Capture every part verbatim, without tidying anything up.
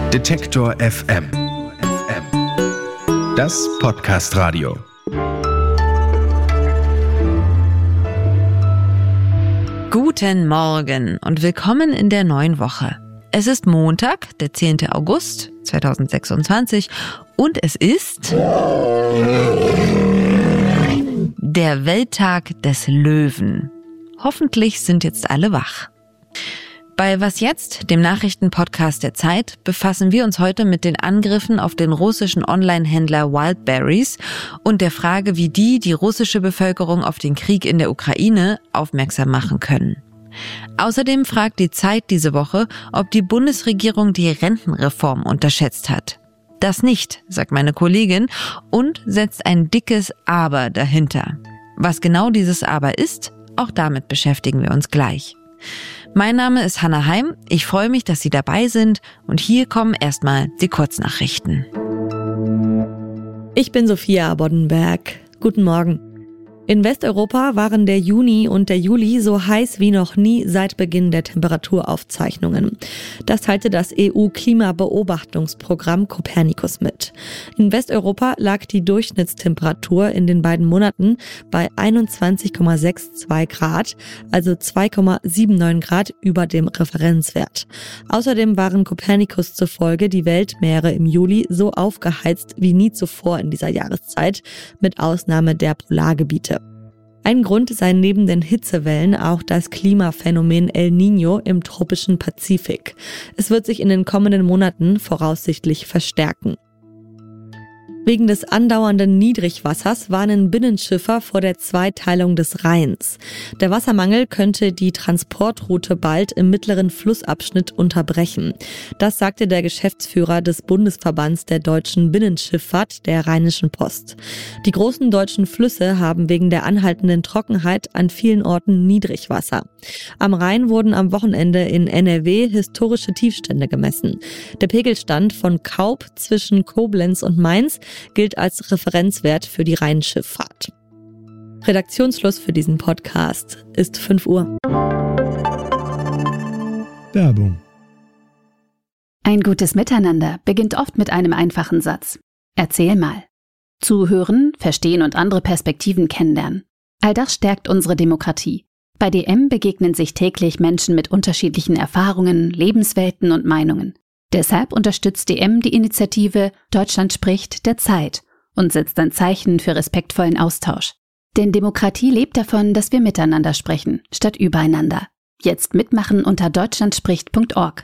Detektor F M. Das Podcast-Radio. Guten Morgen und willkommen in der neuen Woche. Es ist Montag, der zehnten August zweitausendsechsundzwanzig und es ist der Welttag des Löwen. Hoffentlich sind jetzt alle wach. Bei Was jetzt, dem Nachrichtenpodcast der Zeit, befassen wir uns heute mit den Angriffen auf den russischen Online-Händler Wildberries und der Frage, wie die die russische Bevölkerung auf den Krieg in der Ukraine aufmerksam machen können. Außerdem fragt die Zeit diese Woche, ob die Bundesregierung die Rentenreform unterschätzt hat. Das nicht, sagt meine Kollegin und setzt ein dickes Aber dahinter. Was genau dieses Aber ist, auch damit beschäftigen wir uns gleich. Mein Name ist Hannah Heim, ich freue mich, dass Sie dabei sind und hier kommen erstmal die Kurznachrichten. Ich bin Sophia Boddenberg. Guten Morgen. In Westeuropa waren der Juni und der Juli so heiß wie noch nie seit Beginn der Temperaturaufzeichnungen. Das teilte das E U-Klimabeobachtungsprogramm Copernicus mit. In Westeuropa lag die Durchschnittstemperatur in den beiden Monaten bei einundzwanzig Komma zweiundsechzig Grad, also zwei Komma neunundsiebzig Grad über dem Referenzwert. Außerdem waren Copernicus zufolge die Weltmeere im Juli so aufgeheizt wie nie zuvor in dieser Jahreszeit, mit Ausnahme der Polargebiete. Ein Grund sei neben den Hitzewellen auch das Klimaphänomen El Niño im tropischen Pazifik. Es wird sich in den kommenden Monaten voraussichtlich verstärken. Wegen des andauernden Niedrigwassers warnen Binnenschiffer vor der Zweiteilung des Rheins. Der Wassermangel könnte die Transportroute bald im mittleren Flussabschnitt unterbrechen. Das sagte der Geschäftsführer des Bundesverbands der deutschen Binnenschifffahrt, der Rheinischen Post. Die großen deutschen Flüsse haben wegen der anhaltenden Trockenheit an vielen Orten Niedrigwasser. Am Rhein wurden am Wochenende in N R W historische Tiefstände gemessen. Der Pegelstand von Kaub zwischen Koblenz und Mainz gilt als Referenzwert für die Rheinschifffahrt. Redaktionsschluss für diesen Podcast ist fünf Uhr. Werbung. Ein gutes Miteinander beginnt oft mit einem einfachen Satz. Erzähl mal. Zuhören, verstehen und andere Perspektiven kennenlernen. All das stärkt unsere Demokratie. Bei D M begegnen sich täglich Menschen mit unterschiedlichen Erfahrungen, Lebenswelten und Meinungen. Deshalb unterstützt D M die Initiative Deutschland spricht der Zeit und setzt ein Zeichen für respektvollen Austausch. Denn Demokratie lebt davon, dass wir miteinander sprechen, statt übereinander. Jetzt mitmachen unter deutschlandspricht punkt org.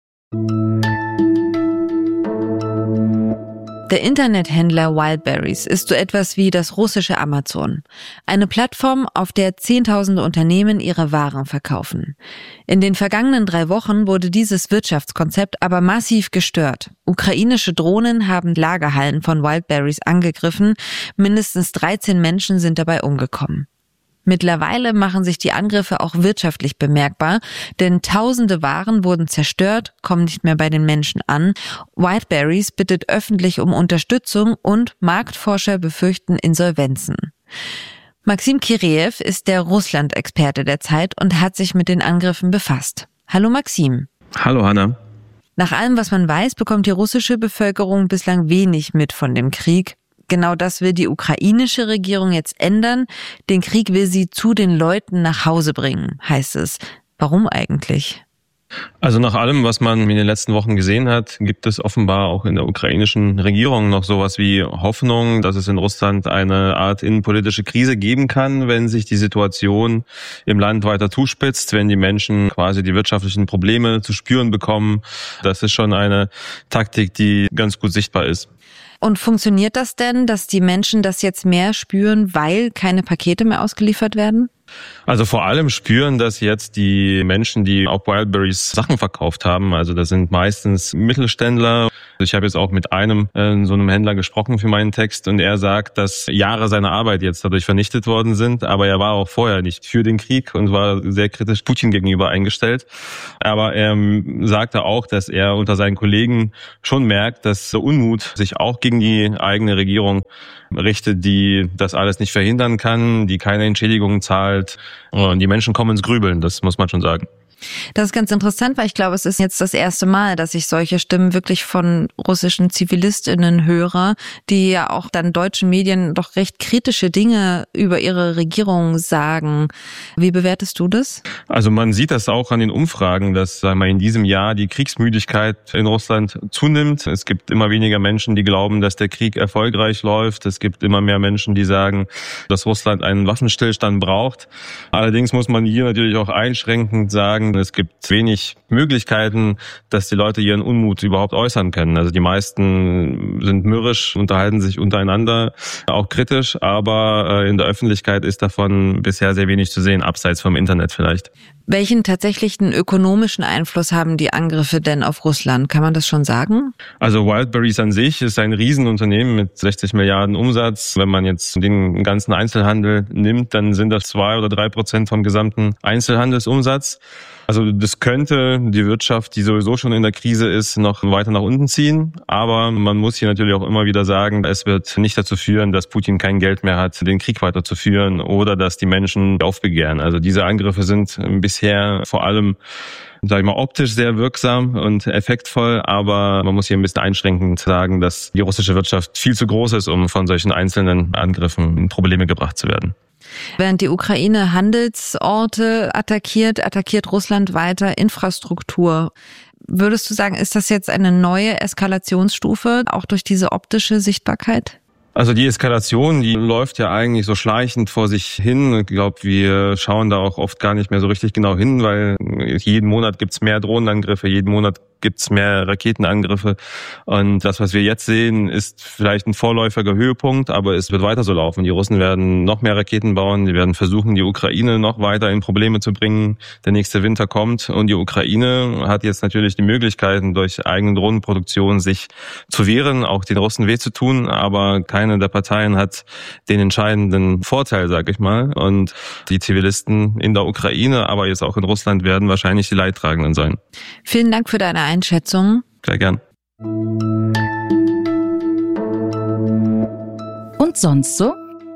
Der Internethändler Wildberries ist so etwas wie das russische Amazon. Eine Plattform, auf der Zehntausende Unternehmen ihre Waren verkaufen. In den vergangenen drei Wochen wurde dieses Wirtschaftskonzept aber massiv gestört. Ukrainische Drohnen haben Lagerhallen von Wildberries angegriffen. Mindestens dreizehn Menschen sind dabei umgekommen. Mittlerweile machen sich die Angriffe auch wirtschaftlich bemerkbar, denn tausende Waren wurden zerstört, kommen nicht mehr bei den Menschen an. Wildberries bittet öffentlich um Unterstützung und Marktforscher befürchten Insolvenzen. Maxim Kireev ist der Russland-Experte der Zeit und hat sich mit den Angriffen befasst. Hallo Maxim. Hallo Hannah. Nach allem, was man weiß, bekommt die russische Bevölkerung bislang wenig mit von dem Krieg. Genau das will die ukrainische Regierung jetzt ändern. Den Krieg will sie zu den Leuten nach Hause bringen, heißt es. Warum eigentlich? Also nach allem, was man in den letzten Wochen gesehen hat, gibt es offenbar auch in der ukrainischen Regierung noch sowas wie Hoffnung, dass es in Russland eine Art innenpolitische Krise geben kann, wenn sich die Situation im Land weiter zuspitzt, wenn die Menschen quasi die wirtschaftlichen Probleme zu spüren bekommen. Das ist schon eine Taktik, die ganz gut sichtbar ist. Und funktioniert das denn, dass die Menschen das jetzt mehr spüren, weil keine Pakete mehr ausgeliefert werden? Also vor allem spüren das jetzt die Menschen, die auf Wildberries Sachen verkauft haben. Also das sind meistens Mittelständler. Ich habe jetzt auch mit einem äh, so einem Händler gesprochen für meinen Text und er sagt, dass Jahre seiner Arbeit jetzt dadurch vernichtet worden sind. Aber er war auch vorher nicht für den Krieg und war sehr kritisch Putin gegenüber eingestellt. Aber er ähm, sagte auch, dass er unter seinen Kollegen schon merkt, dass der Unmut sich auch gegen die eigene Regierung richtet, die das alles nicht verhindern kann, die keine Entschädigungen zahlt. Und die Menschen kommen ins Grübeln, das muss man schon sagen. Das ist ganz interessant, weil ich glaube, es ist jetzt das erste Mal, dass ich solche Stimmen wirklich von russischen ZivilistInnen höre, die ja auch dann deutschen Medien doch recht kritische Dinge über ihre Regierung sagen. Wie bewertest du das? Also man sieht das auch an den Umfragen, dass sagen wir, in diesem Jahr die Kriegsmüdigkeit in Russland zunimmt. Es gibt immer weniger Menschen, die glauben, dass der Krieg erfolgreich läuft. Es gibt immer mehr Menschen, die sagen, dass Russland einen Waffenstillstand braucht. Allerdings muss man hier natürlich auch einschränkend sagen, es gibt wenig Möglichkeiten, dass die Leute ihren Unmut überhaupt äußern können. Also die meisten sind mürrisch, unterhalten sich untereinander, auch kritisch, aber in der Öffentlichkeit ist davon bisher sehr wenig zu sehen, abseits vom Internet vielleicht. Welchen tatsächlichen ökonomischen Einfluss haben die Angriffe denn auf Russland? Kann man das schon sagen? Also Wildberries an sich ist ein Riesenunternehmen mit sechzig Milliarden Umsatz. Wenn man jetzt den ganzen Einzelhandel nimmt, dann sind das zwei oder drei Prozent vom gesamten Einzelhandelsumsatz. Also das könnte die Wirtschaft, die sowieso schon in der Krise ist, noch weiter nach unten ziehen. Aber man muss hier natürlich auch immer wieder sagen, es wird nicht dazu führen, dass Putin kein Geld mehr hat, den Krieg weiterzuführen oder dass die Menschen aufbegehren. Also diese Angriffe sind bisher vor allem, sag ich mal, optisch sehr wirksam und effektvoll, aber man muss hier ein bisschen einschränkend sagen, dass die russische Wirtschaft viel zu groß ist, um von solchen einzelnen Angriffen in Probleme gebracht zu werden. Während die Ukraine Handelsorte attackiert, attackiert Russland weiter Infrastruktur. Würdest du sagen, ist das jetzt eine neue Eskalationsstufe, auch durch diese optische Sichtbarkeit? Also die Eskalation, die läuft ja eigentlich so schleichend vor sich hin. Ich glaube, wir schauen da auch oft gar nicht mehr so richtig genau hin, weil jeden Monat gibt's mehr Drohnenangriffe, jeden Monat gibt's mehr Raketenangriffe. Und das, was wir jetzt sehen, ist vielleicht ein vorläufiger Höhepunkt, aber es wird weiter so laufen. Die Russen werden noch mehr Raketen bauen, die werden versuchen, die Ukraine noch weiter in Probleme zu bringen. Der nächste Winter kommt und die Ukraine hat jetzt natürlich die Möglichkeiten, durch eigene Drohnenproduktion sich zu wehren, auch den Russen weh zu tun, aber keine der Parteien hat den entscheidenden Vorteil, sag ich mal. Und die Zivilisten in der Ukraine, aber jetzt auch in Russland, werden wahrscheinlich die Leidtragenden sein. Vielen Dank für deine Einschätzung. Sehr gern. Und sonst so?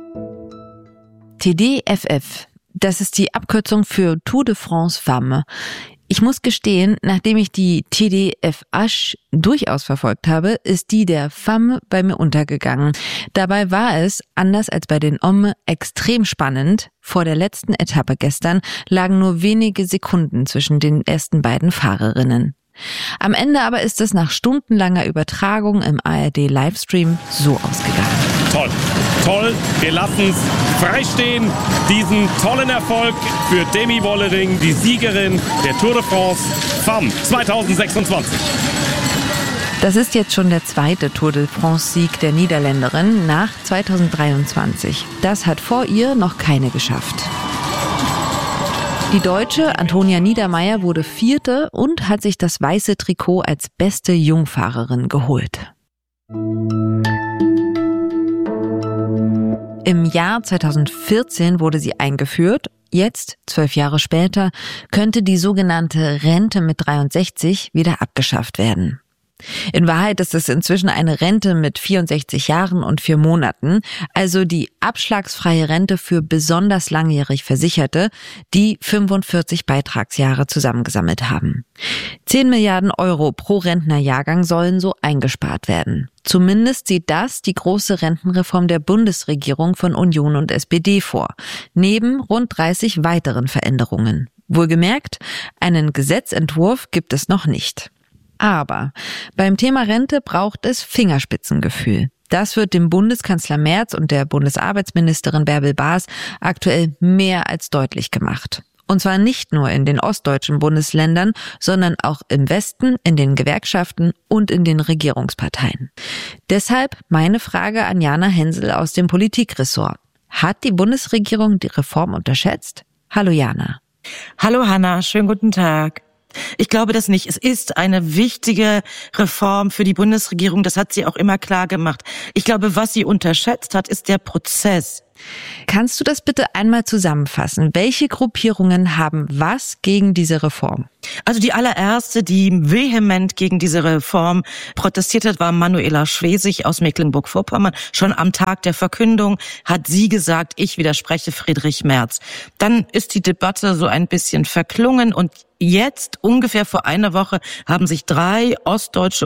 T D F F, das ist die Abkürzung für Tour de France Femmes. Ich muss gestehen, nachdem ich die T D F H durchaus verfolgt habe, ist die der Femme bei mir untergegangen. Dabei war es, anders als bei den Hommes, extrem spannend. Vor der letzten Etappe gestern lagen nur wenige Sekunden zwischen den ersten beiden Fahrerinnen. Am Ende aber ist es nach stundenlanger Übertragung im A R D-Livestream so ausgegangen. Toll, toll, wir lassen es freistehen. Diesen tollen Erfolg für Demi Wollering, die Siegerin der Tour de France Femmes zwanzig sechsundzwanzig. Das ist jetzt schon der zweite Tour de France-Sieg der Niederländerin nach zweitausenddreiundzwanzig. Das hat vor ihr noch keine geschafft. Die Deutsche Antonia Niedermeier wurde Vierte und hat sich das weiße Trikot als beste Jungfahrerin geholt. Im Jahr zweitausendvierzehn wurde sie eingeführt. Jetzt, zwölf Jahre später, könnte die sogenannte Rente mit dreiundsechzig wieder abgeschafft werden. In Wahrheit ist es inzwischen eine Rente mit vierundsechzig Jahren und vier Monaten, also die abschlagsfreie Rente für besonders langjährig Versicherte, die fünfundvierzig Beitragsjahre zusammengesammelt haben. zehn Milliarden Euro pro Rentnerjahrgang sollen so eingespart werden. Zumindest sieht das die große Rentenreform der Bundesregierung von Union und S P D vor, neben rund dreißig weiteren Veränderungen. Wohlgemerkt, einen Gesetzentwurf gibt es noch nicht. Aber beim Thema Rente braucht es Fingerspitzengefühl. Das wird dem Bundeskanzler Merz und der Bundesarbeitsministerin Bärbel Baas aktuell mehr als deutlich gemacht. Und zwar nicht nur in den ostdeutschen Bundesländern, sondern auch im Westen, in den Gewerkschaften und in den Regierungsparteien. Deshalb meine Frage an Jana Hensel aus dem Politikressort. Hat die Bundesregierung die Reform unterschätzt? Hallo Jana. Hallo Hanna, schönen guten Tag. Ich glaube das nicht. Es ist eine wichtige Reform für die Bundesregierung. Das hat sie auch immer klar gemacht. Ich glaube, was sie unterschätzt hat, ist der Prozess. Kannst du das bitte einmal zusammenfassen? Welche Gruppierungen haben was gegen diese Reform? Also die allererste, die vehement gegen diese Reform protestiert hat, war Manuela Schwesig aus Mecklenburg-Vorpommern. Schon am Tag der Verkündung hat sie gesagt, ich widerspreche Friedrich Merz. Dann ist die Debatte so ein bisschen verklungen und jetzt, ungefähr vor einer Woche, haben sich drei ostdeutsche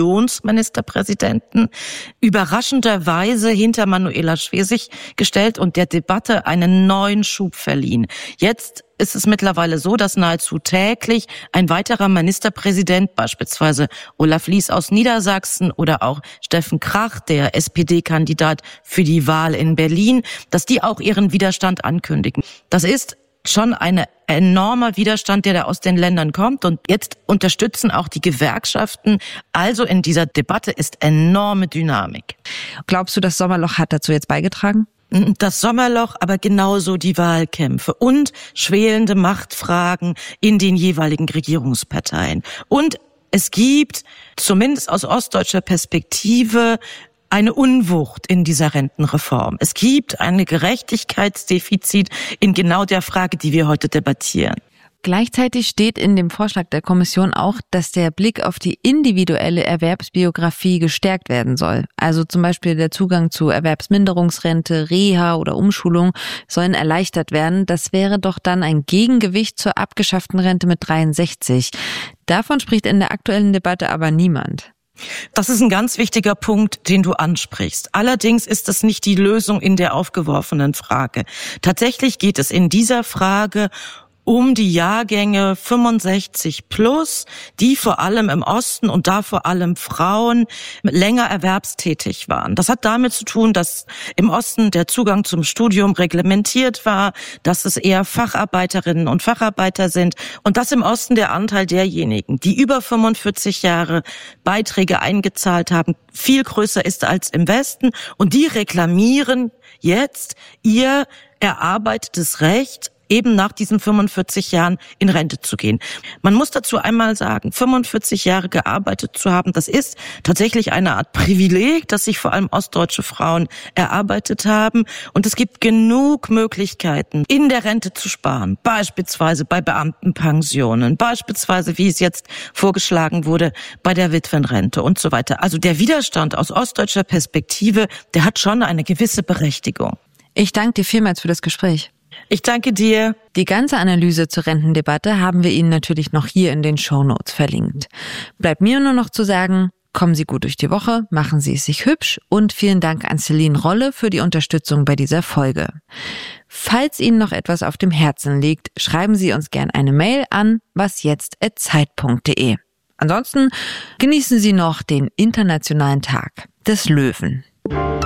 Unionsministerpräsidenten überraschenderweise hinter Manuela Schwesig gestellt und der Debatte einen neuen Schub verliehen. Jetzt ist es mittlerweile so, dass nahezu täglich ein weiterer Ministerpräsident, beispielsweise Olaf Lies aus Niedersachsen oder auch Steffen Krach, der S P D-Kandidat für die Wahl in Berlin, dass die auch ihren Widerstand ankündigen. Das ist schon ein enormer Widerstand, der da aus den Ländern kommt. Und jetzt unterstützen auch die Gewerkschaften. Also in dieser Debatte ist enorme Dynamik. Glaubst du, das Sommerloch hat dazu jetzt beigetragen? Das Sommerloch, aber genauso die Wahlkämpfe und schwelende Machtfragen in den jeweiligen Regierungsparteien. Und es gibt, zumindest aus ostdeutscher Perspektive, eine Unwucht in dieser Rentenreform. Es gibt ein Gerechtigkeitsdefizit in genau der Frage, die wir heute debattieren. Gleichzeitig steht in dem Vorschlag der Kommission auch, dass der Blick auf die individuelle Erwerbsbiografie gestärkt werden soll. Also zum Beispiel der Zugang zu Erwerbsminderungsrente, Reha oder Umschulung sollen erleichtert werden. Das wäre doch dann ein Gegengewicht zur abgeschafften Rente mit dreiundsechzig. Davon spricht in der aktuellen Debatte aber niemand. Das ist ein ganz wichtiger Punkt, den du ansprichst. Allerdings ist das nicht die Lösung in der aufgeworfenen Frage. Tatsächlich geht es in dieser Frage um die Jahrgänge fünfundsechzig plus, die vor allem im Osten und da vor allem Frauen länger erwerbstätig waren. Das hat damit zu tun, dass im Osten der Zugang zum Studium reglementiert war, dass es eher Facharbeiterinnen und Facharbeiter sind und dass im Osten der Anteil derjenigen, die über fünfundvierzig Jahre Beiträge eingezahlt haben, viel größer ist als im Westen. Und die reklamieren jetzt ihr erarbeitetes Recht, eben nach diesen fünfundvierzig Jahren in Rente zu gehen. Man muss dazu einmal sagen, fünfundvierzig Jahre gearbeitet zu haben, das ist tatsächlich eine Art Privileg, das sich vor allem ostdeutsche Frauen erarbeitet haben. Und es gibt genug Möglichkeiten, in der Rente zu sparen, beispielsweise bei Beamtenpensionen, beispielsweise, wie es jetzt vorgeschlagen wurde, bei der Witwenrente und so weiter. Also der Widerstand aus ostdeutscher Perspektive, der hat schon eine gewisse Berechtigung. Ich danke dir vielmals für das Gespräch. Ich danke dir. Die ganze Analyse zur Rentendebatte haben wir Ihnen natürlich noch hier in den Shownotes verlinkt. Bleibt mir nur noch zu sagen, kommen Sie gut durch die Woche, machen Sie es sich hübsch und vielen Dank an Celine Rolle für die Unterstützung bei dieser Folge. Falls Ihnen noch etwas auf dem Herzen liegt, schreiben Sie uns gern eine Mail an wasjetzt at zeit punkt de. Ansonsten genießen Sie noch den Internationalen Tag des Löwen.